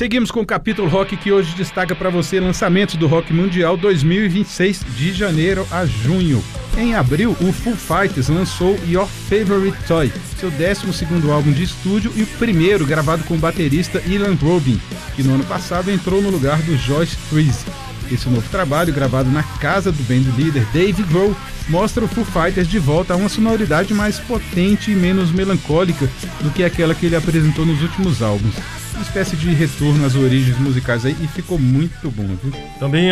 Seguimos com o capítulo rock que hoje destaca para você lançamentos do Rock Mundial 2026 de janeiro a junho. Em abril, o Foo Fighters lançou Your Favorite Toy, seu 12º álbum de estúdio e o primeiro gravado com o baterista Ian Robin, que no ano passado entrou no lugar do Josh Freese. Esse novo trabalho, gravado na casa do band líder Dave Grohl, mostra o Foo Fighters de volta a uma sonoridade mais potente e menos melancólica do que aquela que ele apresentou nos últimos álbuns. Uma espécie de retorno às origens musicais aí, e ficou muito bom, viu? Também